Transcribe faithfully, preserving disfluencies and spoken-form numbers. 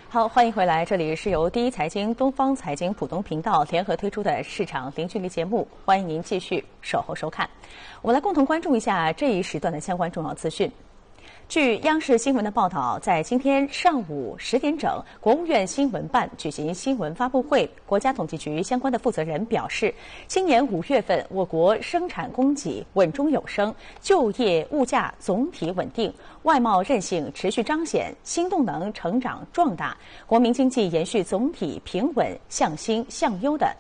好，欢迎回来，这里是由第一财经、东方财经浦东频道联合推出的市场零距离节目，欢迎您继续守候收看。我们来共同关注一下这一时段的相关重要资讯。据央视新闻的报道，在今天上午十点整，国务院新闻办举行新闻发布会。国家统计局相关的负责人表示，今年五月份，我国生产供给稳中有升，就业物价总体稳定，外贸韧性持续彰显，新动能成长壮大，国民经济延续总体平稳向新向优的